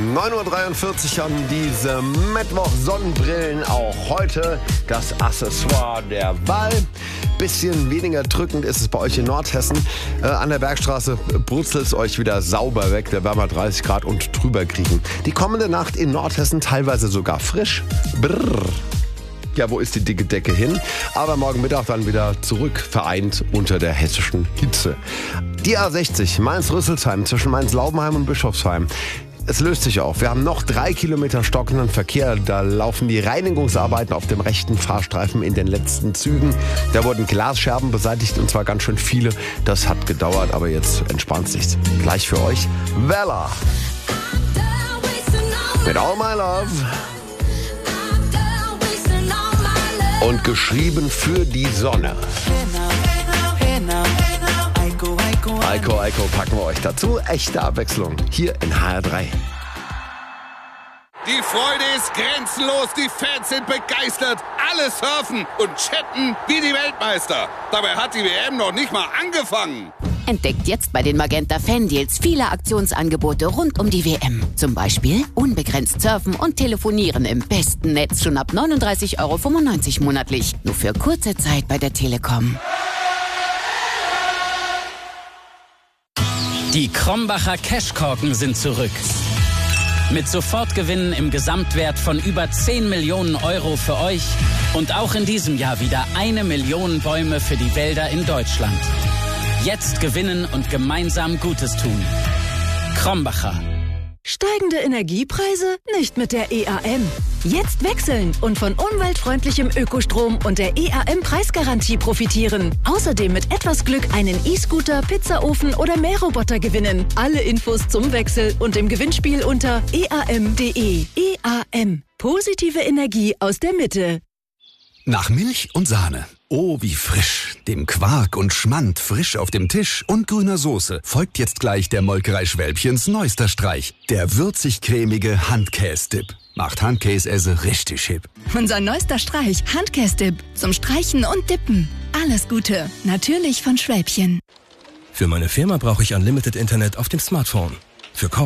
9:43 Uhr an diesem Mittwoch. Sonnenbrillen auch heute das Accessoire der Wahl. Bisschen weniger drückend ist es bei euch in Nordhessen. An der Bergstraße brutzelt es euch wieder sauber weg. Da werden wir 30 Grad und drüber kriegen. Die kommende Nacht in Nordhessen teilweise sogar frisch. Brrr. Ja, wo ist die dicke Decke hin? Aber morgen Mittag dann wieder zurück, vereint unter der hessischen Hitze. Die A60 Mainz-Rüsselsheim zwischen Mainz-Laubenheim und Bischofsheim. Es löst sich auf. Wir haben noch 3 Kilometer stockenden Verkehr. Da laufen die Reinigungsarbeiten auf dem rechten Fahrstreifen in den letzten Zügen. Da wurden Glasscherben beseitigt und zwar ganz schön viele. Das hat gedauert, aber jetzt entspannt sich's. Gleich für euch Vella mit All My Love. Und geschrieben für die Sonne. Eiko packen wir euch dazu. Echte Abwechslung hier in HR3. Die Freude ist grenzenlos, die Fans sind begeistert. Alle surfen und chatten wie die Weltmeister. Dabei hat die WM noch nicht mal angefangen. Entdeckt jetzt bei den Magenta Fan-Deals viele Aktionsangebote rund um die WM. Zum Beispiel unbegrenzt surfen und telefonieren im besten Netz schon ab 39,95 € monatlich. Nur für kurze Zeit bei der Telekom. Die Krombacher Cashkorken sind zurück. Mit Sofortgewinnen im Gesamtwert von über 10 Millionen € für euch und auch in diesem Jahr wieder 1 Million Bäume für die Wälder in Deutschland. Jetzt gewinnen und gemeinsam Gutes tun. Krombacher. Steigende Energiepreise? Nicht mit der EAM. Jetzt wechseln und von umweltfreundlichem Ökostrom und der EAM-Preisgarantie profitieren. Außerdem mit etwas Glück einen E-Scooter, Pizzaofen oder Mähroboter gewinnen. Alle Infos zum Wechsel und im Gewinnspiel unter eam.de. EAM. Positive Energie aus der Mitte. Nach Milch und Sahne. Oh, wie frisch. Dem Quark und Schmand frisch auf dem Tisch und grüner Soße folgt jetzt gleich der Molkerei Schwälbchens neuester Streich. Der würzig-cremige Handkäse-Dip. Macht Handkäse richtig hip. Unser neuester Streich, Handkäse-Dip. Zum Streichen und Dippen. Alles Gute. Natürlich von Schwälbchen. Für meine Firma brauche ich Unlimited Internet auf dem Smartphone. Für